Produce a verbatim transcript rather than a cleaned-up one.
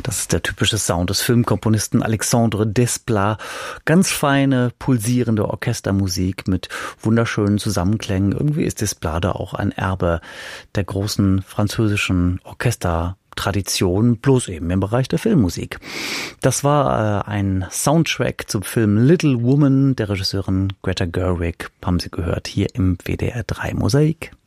Das ist der typische Sound des Filmkomponisten Alexandre Desplat. Ganz feine, pulsierende Orchestermusik mit wunderschönen Zusammenklängen. Irgendwie ist Desplat da auch ein Erbe der großen französischen Orchestertradition, bloß eben im Bereich der Filmmusik. Das war äh, ein Soundtrack zum Film Little Woman der Regisseurin Greta Gerwig, haben Sie gehört, hier im W D R drei Mosaik.